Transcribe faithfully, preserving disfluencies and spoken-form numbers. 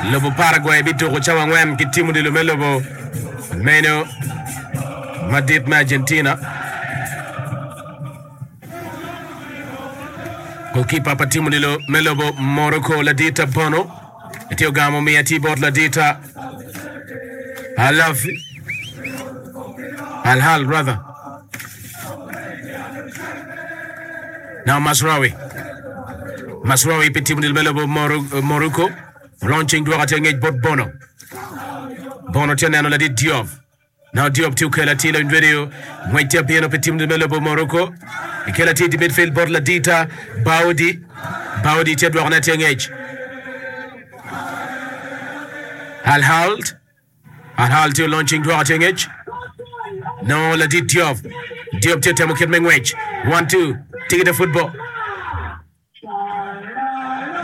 Lobo Paraguay bito ko chawa ngwem kitimu di lumelobo meno Madrid ma Argentina. Goalkeeper patimu di lumelobo Morocco Ladita Bono. Etio gamo mi ati bot Ladita Alafi Al-Hal brother. Now Masraoui. Masraoui petimu di lumelobo Morocco. Launching dua katengej bot Bono. Bono tena no Ladi Diop. Now Diop tu kela tilo in video. Mwaitia piano petim de Melobo Morocco. Ikela ti di midfield bot Ladita Baudi. Baudi tia dua katengej. Al-Hal. Al-Hal tu launching dua katengej. No Ladi Diop. Diop tia temo kit mengwej. One two. Take the football.